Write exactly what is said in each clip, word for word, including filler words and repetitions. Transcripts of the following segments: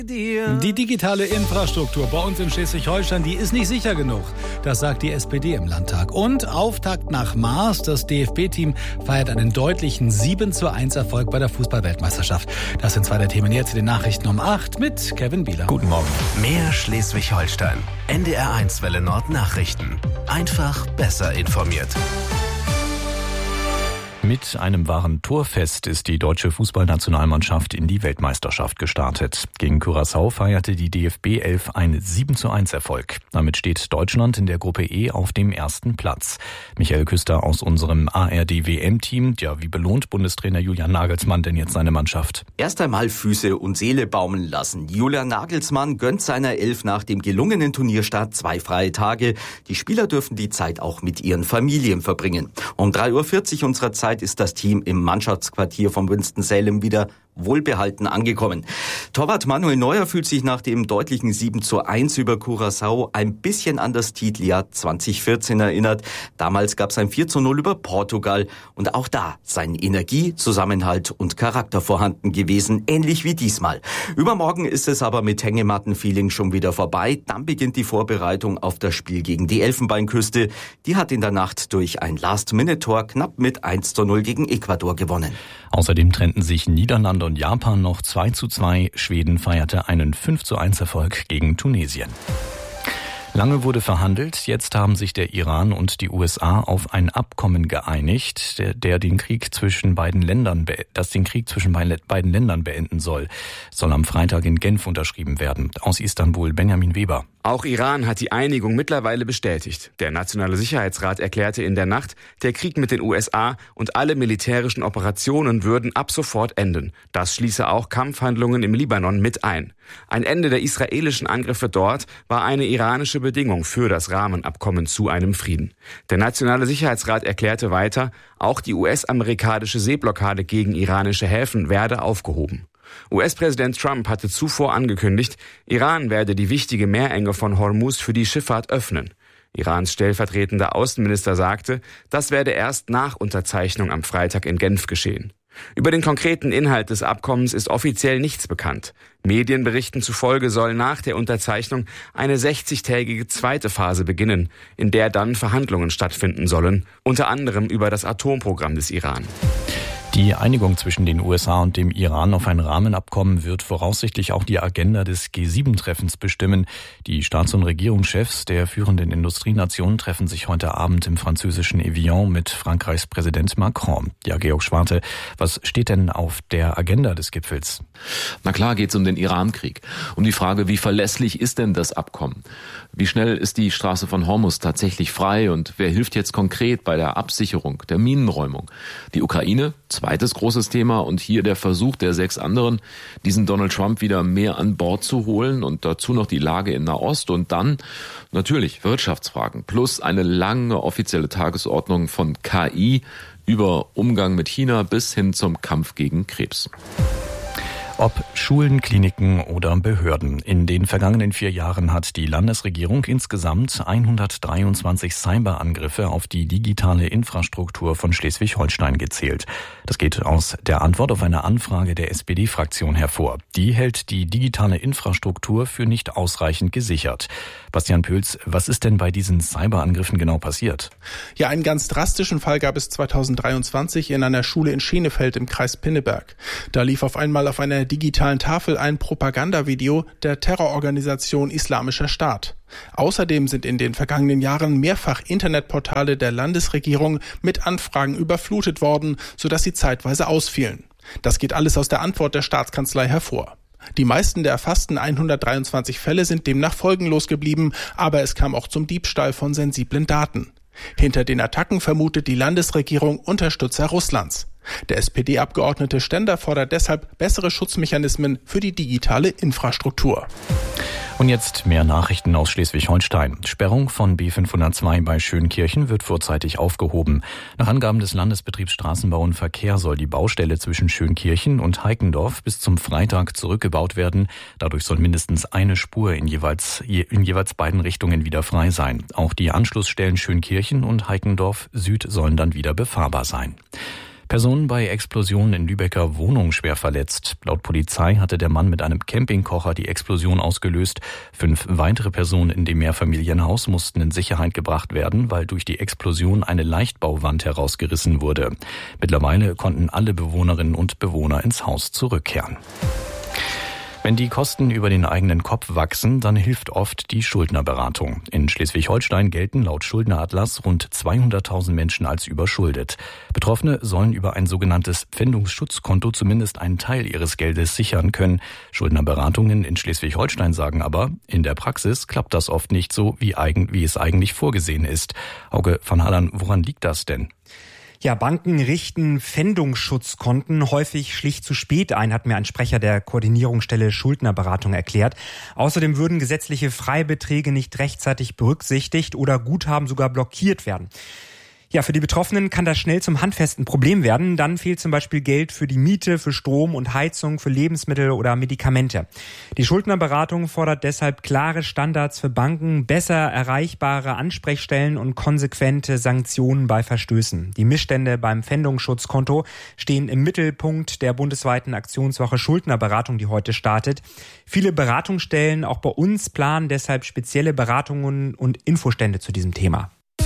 Die digitale Infrastruktur bei uns in Schleswig-Holstein, die ist nicht sicher genug. Das sagt die S P D im Landtag. Und Auftakt nach Mars. Das D F B-Team feiert einen deutlichen sieben zu eins Erfolg bei der Fußball-Weltmeisterschaft. Das sind zwei der Themen jetzt in den Nachrichten um acht mit Kevin Bieler. Guten Morgen. Mehr Schleswig-Holstein. N D R eins Welle Nord Nachrichten. Einfach besser informiert. Mit einem wahren Torfest ist die deutsche Fußballnationalmannschaft in die Weltmeisterschaft gestartet. Gegen Curaçao feierte die D F B elf einen sieben zu eins Erfolg. Damit steht Deutschland in der Gruppe E auf dem ersten Platz. Michael Küster aus unserem A R D-W M-Team. Ja, wie belohnt Bundestrainer Julian Nagelsmann denn jetzt seine Mannschaft? Erst einmal Füße und Seele baumeln lassen. Julian Nagelsmann gönnt seiner Elf nach dem gelungenen Turnierstart zwei freie Tage. Die Spieler dürfen die Zeit auch mit ihren Familien verbringen. Um drei Uhr vierzig unserer Zeit ist das Team im Mannschaftsquartier von Winston-Salem wieder wohlbehalten angekommen. Torwart Manuel Neuer fühlt sich nach dem deutlichen sieben zu eins über Curaçao ein bisschen an das Titeljahr zwanzig vierzehn erinnert. Damals gab es ein vier zu null über Portugal und auch da seien Energie, Zusammenhalt und Charakter vorhanden gewesen, ähnlich wie diesmal. Übermorgen ist es aber mit Hängematten-Feeling schon wieder vorbei. Dann beginnt die Vorbereitung auf das Spiel gegen die Elfenbeinküste. Die hat in der Nacht durch ein Last-Minute-Tor knapp mit eins zu null gegen Ecuador gewonnen. Außerdem trennten sich Niederlande und Japan noch zwei zu zwei. Schweden feierte einen fünf zu eins Erfolg gegen Tunesien. Lange wurde verhandelt, jetzt haben sich der Iran und die U S A auf ein Abkommen geeinigt, der, der den Krieg zwischen beiden Ländern, das den Krieg zwischen beiden Ländern beenden soll. Soll am Freitag in Genf unterschrieben werden. Aus Istanbul Benjamin Weber. Auch Iran hat die Einigung mittlerweile bestätigt. Der Nationale Sicherheitsrat erklärte in der Nacht, der Krieg mit den U S A und alle militärischen Operationen würden ab sofort enden. Das schließe auch Kampfhandlungen im Libanon mit ein. Ein Ende der israelischen Angriffe dort war eine iranische Bedingung für das Rahmenabkommen zu einem Frieden. Der Nationale Sicherheitsrat erklärte weiter, auch die U S-amerikanische Seeblockade gegen iranische Häfen werde aufgehoben. U S-Präsident Trump hatte zuvor angekündigt, Iran werde die wichtige Meerenge von Hormuz für die Schifffahrt öffnen. Irans stellvertretender Außenminister sagte, das werde erst nach Unterzeichnung am Freitag in Genf geschehen. Über den konkreten Inhalt des Abkommens ist offiziell nichts bekannt. Medienberichten zufolge soll nach der Unterzeichnung eine sechzigtägige zweite Phase beginnen, in der dann Verhandlungen stattfinden sollen, unter anderem über das Atomprogramm des Iran. Die Einigung zwischen den U S A und dem Iran auf ein Rahmenabkommen wird voraussichtlich auch die Agenda des G sieben Treffens bestimmen. Die Staats- und Regierungschefs der führenden Industrienationen treffen sich heute Abend im französischen Evian mit Frankreichs Präsident Macron. Ja, Georg Schwarte, was steht denn auf der Agenda des Gipfels? Na klar geht es um den Iran-Krieg, um die Frage, wie verlässlich ist denn das Abkommen? Wie schnell ist die Straße von Hormuz tatsächlich frei und wer hilft jetzt konkret bei der Absicherung, der Minenräumung? Die Ukraine? Zweites großes Thema und hier der Versuch der sechs anderen, diesen Donald Trump wieder mehr an Bord zu holen und dazu noch die Lage in Nahost und dann natürlich Wirtschaftsfragen plus eine lange offizielle Tagesordnung von K I über Umgang mit China bis hin zum Kampf gegen Krebs. Ob Schulen, Kliniken oder Behörden. In den vergangenen vier Jahren hat die Landesregierung insgesamt hundertdreiundzwanzig Cyberangriffe auf die digitale Infrastruktur von Schleswig-Holstein gezählt. Das geht aus der Antwort auf eine Anfrage der S P D-Fraktion hervor. Die hält die digitale Infrastruktur für nicht ausreichend gesichert. Bastian Pöls, was ist denn bei diesen Cyberangriffen genau passiert? Ja, einen ganz drastischen Fall gab es zweitausenddreiundzwanzig in einer Schule in Schenefeld im Kreis Pinneberg. Da lief auf einmal auf einer digitalen Tafel ein Propagandavideo der Terrororganisation Islamischer Staat. Außerdem sind in den vergangenen Jahren mehrfach Internetportale der Landesregierung mit Anfragen überflutet worden, sodass sie zeitweise ausfielen. Das geht alles aus der Antwort der Staatskanzlei hervor. Die meisten der erfassten hundertdreiundzwanzig Fälle sind demnach folgenlos geblieben, aber es kam auch zum Diebstahl von sensiblen Daten. Hinter den Attacken vermutet die Landesregierung Unterstützer Russlands. Der S P D-Abgeordnete Stender fordert deshalb bessere Schutzmechanismen für die digitale Infrastruktur. Und jetzt mehr Nachrichten aus Schleswig-Holstein. Sperrung von B fünfhundertzwei bei Schönkirchen wird vorzeitig aufgehoben. Nach Angaben des Landesbetriebs Straßenbau und Verkehr soll die Baustelle zwischen Schönkirchen und Heikendorf bis zum Freitag zurückgebaut werden. Dadurch soll mindestens eine Spur in jeweils, in jeweils beiden Richtungen wieder frei sein. Auch die Anschlussstellen Schönkirchen und Heikendorf Süd sollen dann wieder befahrbar sein. Personen bei Explosion in Lübecker Wohnung schwer verletzt. Laut Polizei hatte der Mann mit einem Campingkocher die Explosion ausgelöst. Fünf weitere Personen in dem Mehrfamilienhaus mussten in Sicherheit gebracht werden, weil durch die Explosion eine Leichtbauwand herausgerissen wurde. Mittlerweile konnten alle Bewohnerinnen und Bewohner ins Haus zurückkehren. Wenn die Kosten über den eigenen Kopf wachsen, dann hilft oft die Schuldnerberatung. In Schleswig-Holstein gelten laut Schuldneratlas rund zweihunderttausend Menschen als überschuldet. Betroffene sollen über ein sogenanntes Pfändungsschutzkonto zumindest einen Teil ihres Geldes sichern können. Schuldnerberatungen in Schleswig-Holstein sagen aber, in der Praxis klappt das oft nicht so, wie, eigen, wie es eigentlich vorgesehen ist. Auge van Hallern, woran liegt das denn? Ja, Banken richten Pfändungsschutzkonten häufig schlicht zu spät ein, hat mir ein Sprecher der Koordinierungsstelle Schuldnerberatung erklärt. Außerdem würden gesetzliche Freibeträge nicht rechtzeitig berücksichtigt oder Guthaben sogar blockiert werden. Ja, für die Betroffenen kann das schnell zum handfesten Problem werden. Dann fehlt zum Beispiel Geld für die Miete, für Strom und Heizung, für Lebensmittel oder Medikamente. Die Schuldnerberatung fordert deshalb klare Standards für Banken, besser erreichbare Ansprechstellen und konsequente Sanktionen bei Verstößen. Die Missstände beim Pfändungsschutzkonto stehen im Mittelpunkt der bundesweiten Aktionswoche Schuldnerberatung, die heute startet. Viele Beratungsstellen, auch bei uns, planen deshalb spezielle Beratungen und Infostände zu diesem Thema.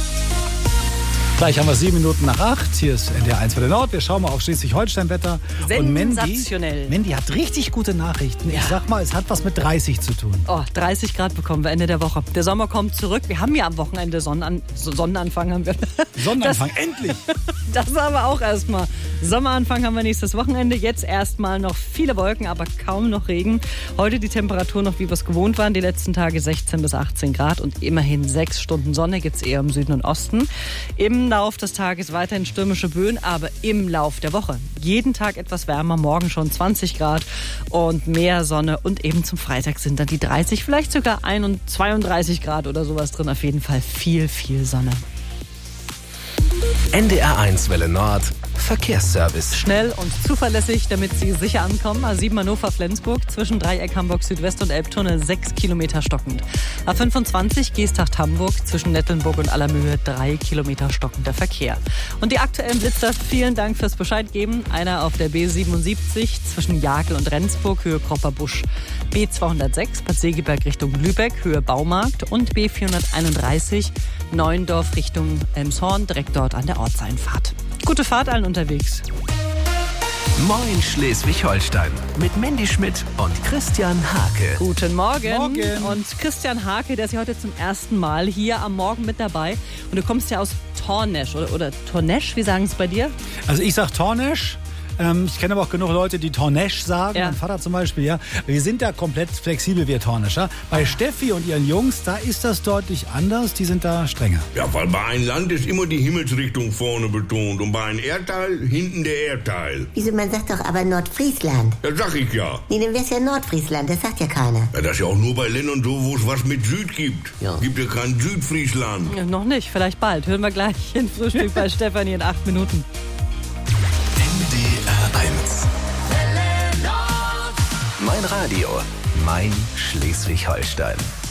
Gleich haben wir sieben Minuten nach acht. Hier ist N D R eins für den Nord. Wir schauen mal auf Schleswig-Holstein-Wetter. Und Sensationell. Mandy, Mandy hat richtig gute Nachrichten. Ja. Ich sag mal, es hat was mit dreißig zu tun. Oh, dreißig Grad bekommen wir Ende der Woche. Der Sommer kommt zurück. Wir haben ja am Wochenende Sonnenan- Sonnenanfang. Haben wir. Sonnenanfang, das, endlich! Das aber auch erstmal. Sommeranfang haben wir nächstes Wochenende. Jetzt erstmal noch viele Wolken, aber kaum noch Regen. Heute die Temperatur noch, wie wir es gewohnt waren. Die letzten Tage sechzehn bis achtzehn Grad und immerhin sechs Stunden Sonne. Gibt es eher im Süden und Osten. Im Lauf des Tages weiterhin stürmische Böen, aber im Lauf der Woche jeden Tag etwas wärmer, morgen schon zwanzig Grad und mehr Sonne und eben zum Freitag sind dann die dreißig, vielleicht sogar zweiunddreißig Grad oder sowas drin. Auf jeden Fall viel, viel Sonne. N D R eins Welle Nord Verkehrsservice. Schnell und zuverlässig, damit Sie sicher ankommen. A sieben Hannover-Flensburg zwischen Dreieck Hamburg Südwest und Elbtunnel sechs Kilometer stockend. A fünfundzwanzig Geesthacht-Hamburg zwischen Nettelnburg und Allermöhe drei Kilometer stockender Verkehr. Und die aktuellen Blitzer, vielen Dank fürs Bescheid geben. Einer auf der B siebenundsiebzig zwischen Jagel und Rendsburg, Höhe Kropperbusch. B zweihundertsechs Bad Segeberg Richtung Lübeck, Höhe Baumarkt. Und B vierhunderteinunddreißig Neuendorf Richtung Elmshorn, direkt dort an der Ortseinfahrt. Gute Fahrt allen unterwegs. Moin Schleswig-Holstein mit Mandy Schmidt und Christian Hake. Guten Morgen. Morgen. Und Christian Hake, der ist ja heute zum ersten Mal hier am Morgen mit dabei. Und du kommst ja aus Tornesch oder, oder Tornesch, wie sagen es bei dir? Also ich sag Tornesch. Ähm, ich kenne aber auch genug Leute, die Tornesch sagen. Ja. Mein Vater zum Beispiel, ja. Wir sind da komplett flexibel, wir Tornescher. Bei Steffi und ihren Jungs, da ist das deutlich anders. Die sind da strenger. Ja, weil bei einem Land ist immer die Himmelsrichtung vorne betont und bei einem Erdteil hinten der Erdteil. Wieso, man sagt doch aber Nordfriesland. Das sag ich ja. Nee, dann wär's ja Nordfriesland, das sagt ja keiner. Ja, das ist ja auch nur bei Ländern so, wo es was mit Süd gibt. Ja. Gibt ja kein Südfriesland. Ja, noch nicht, vielleicht bald. Hören wir gleich in Frühstück bei Stefanie in acht Minuten. N D R eins. Mein Radio, mein Schleswig-Holstein.